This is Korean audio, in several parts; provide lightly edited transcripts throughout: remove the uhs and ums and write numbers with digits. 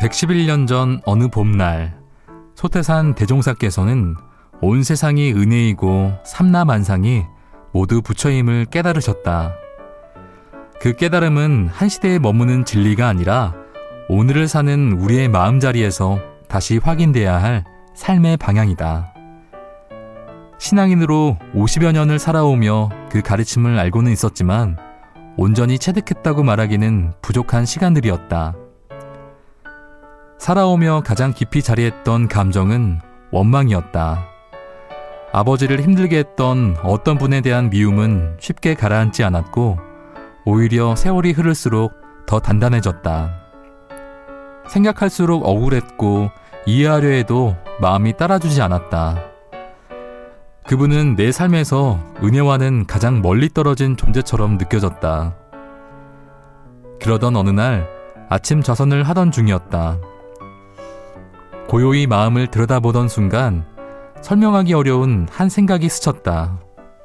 111년 전 어느 봄날, 소태산 대종사께서는 온 세상이 은혜이고 삼라만상이 모두 부처임을 깨달으셨다. 그 깨달음은 한 시대에 머무는 진리가 아니라 오늘을 사는 우리의 마음자리에서 다시 확인돼야 할 삶의 방향이다. 신앙인으로 50여 년을 살아오며 그 가르침을 알고는 있었지만 온전히 체득했다고 말하기는 부족한 시간들이었다. 살아오며 가장 깊이 자리했던 감정은 원망이었다. 아버지를 힘들게 했던 어떤 분에 대한 미움은 쉽게 가라앉지 않았고 오히려 세월이 흐를수록 더 단단해졌다. 생각할수록 억울했고 이해하려 해도 마음이 따라주지 않았다. 그분은 내 삶에서 은혜와는 가장 멀리 떨어진 존재처럼 느껴졌다. 그러던 어느 날 아침 좌선을 하던 중이었다. 고요히 마음을 들여다보던 순간 설명하기 어려운 한 생각이 스쳤다.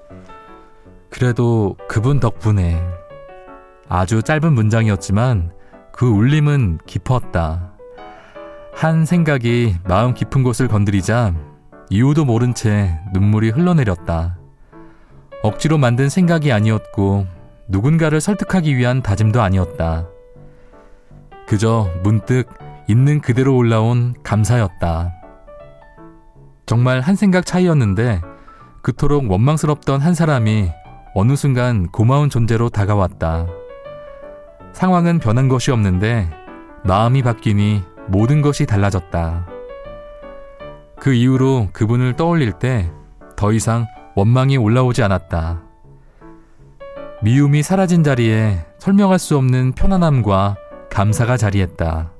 그래도 그분 덕분에. 아주 짧은 문장이었지만 그 울림은 깊었다. 한 생각이 마음 깊은 곳을 건드리자 이유도 모른 채 눈물이 흘러내렸다. 억지로 만든 생각이 아니었고 누군가를 설득하기 위한 다짐도 아니었다. 그저 문득 있는 그대로 올라온 감사였다. 정말 한 생각 차이였는데 그토록 원망스럽던 한 사람이 어느 순간 고마운 존재로 다가왔다. 상황은 변한 것이 없는데 마음이 바뀌니 모든 것이 달라졌다. 그 이후로 그분을 떠올릴 때 더 이상 원망이 올라오지 않았다. 미움이 사라진 자리에 설명할 수 없는 편안함과 감사가 자리했다.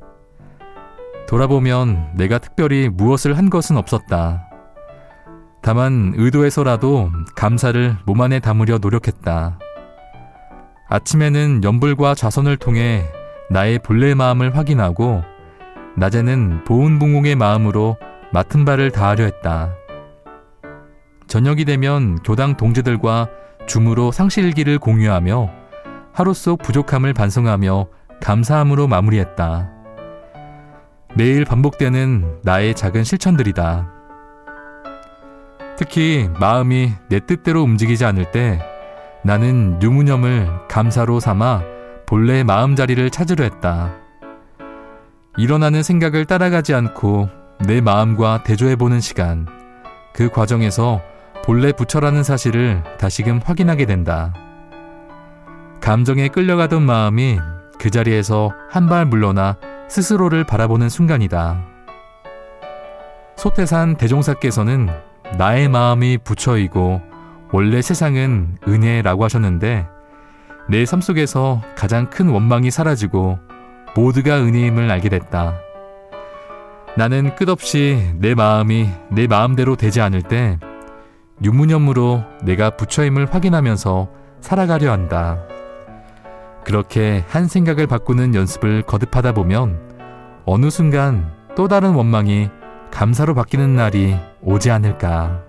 돌아보면 내가 특별히 무엇을 한 것은 없었다. 다만 의도해서라도 감사를 몸 안에 담으려 노력했다. 아침에는 연불과 좌선을 통해 나의 본래 마음을 확인하고 낮에는 보은붕웅의 마음으로 맡은 바를 다하려 했다. 저녁이 되면 교당 동지들과 줌으로 상시일기를 공유하며 하루 속 부족함을 반성하며 감사함으로 마무리했다. 매일 반복되는 나의 작은 실천들이다. 특히 마음이 내 뜻대로 움직이지 않을 때 나는 유무념을 감사로 삼아 본래의 마음자리를 찾으려 했다. 일어나는 생각을 따라가지 않고 내 마음과 대조해보는 시간, 그 과정에서 본래 부처라는 사실을 다시금 확인하게 된다. 감정에 끌려가던 마음이 그 자리에서 한 발 물러나 스스로를 바라보는 순간이다. 소태산 대종사께서는 나의 마음이 부처이고 원래 세상은 은혜라고 하셨는데 내 삶 속에서 가장 큰 원망이 사라지고 모두가 은혜임을 알게 됐다. 나는 끝없이 내 마음이 내 마음대로 되지 않을 때 유무념으로 내가 부처임을 확인하면서 살아가려 한다. 그렇게 한 생각을 바꾸는 연습을 거듭하다 보면 어느 순간 또 다른 원망이 감사로 바뀌는 날이 오지 않을까.